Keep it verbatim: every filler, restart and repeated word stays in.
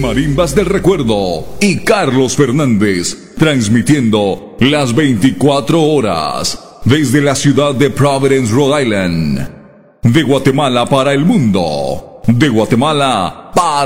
Marimbas del Recuerdo y Carlos Fernández, transmitiendo las veinticuatro horas desde la ciudad de Providence, Rhode Island. De Guatemala para el mundo, de Guatemala